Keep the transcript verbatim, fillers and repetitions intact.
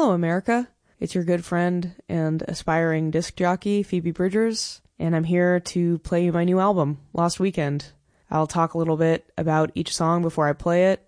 Hello, America. It's your good friend and aspiring disc jockey, Phoebe Bridgers, and I'm here to play my new album, Lost Weekend. I'll talk a little bit about each song before I play it,